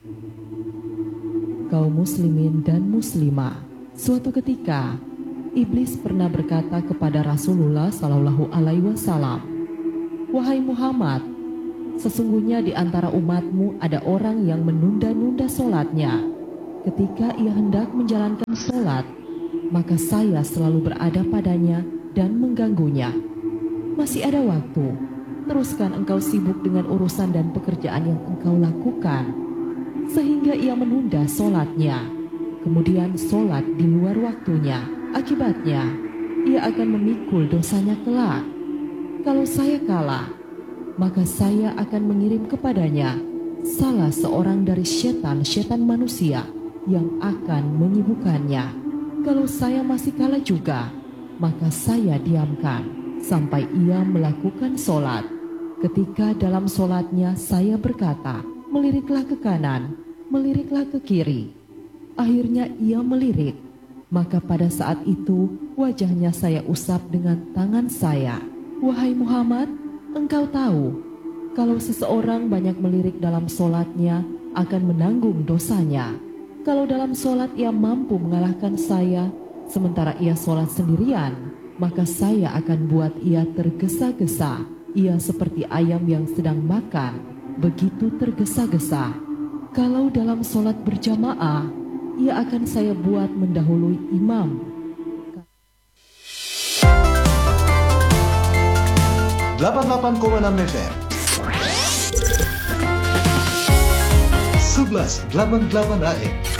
Kaum muslimin dan muslimah, suatu ketika iblis pernah berkata kepada Rasulullah Shallallahu Alaihi Wasallam, "Wahai Muhammad, sesungguhnya di antara umatmu ada orang yang menunda-nunda solatnya. Ketika ia hendak menjalankan solat, maka saya selalu berada padanya dan mengganggunya. Masih ada waktu, teruskan engkau sibuk dengan urusan dan pekerjaan yang engkau lakukan." Sehingga ia menunda solatnya, kemudian solat di luar waktunya. Akibatnya, ia akan memikul dosanya kelak. Kalau saya kalah, maka saya akan mengirim kepadanya salah seorang dari setan manusia yang akan menyibukkannya. Kalau saya masih kalah juga, maka saya diamkan sampai ia melakukan solat. Ketika dalam solatnya saya berkata, "Meliriklah ke kanan, meliriklah ke kiri." Akhirnya ia melirik, maka pada saat itu wajahnya saya usap dengan tangan saya. "Wahai Muhammad, engkau tahu kalau seseorang banyak melirik dalam solatnya akan menanggung dosanya. Kalau dalam solat ia mampu mengalahkan saya, sementara ia solat sendirian, maka saya akan buat ia tergesa-gesa. Ia seperti ayam yang sedang makan, begitu tergesa-gesa. Kalau dalam solat berjamaah, ia akan saya buat mendahului imam." 88,6 FM 1188 AM